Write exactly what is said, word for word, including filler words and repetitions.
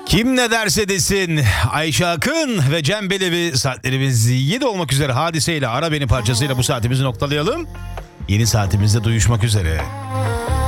Kim ne derse desin, Ayşe Akın ve Cem Belevi saatlerimiz yedi olmak üzere. Hadiseyle Ara Beni parçasıyla bu saatimizi noktalayalım. Yeni saatimizde duyuşmak üzere.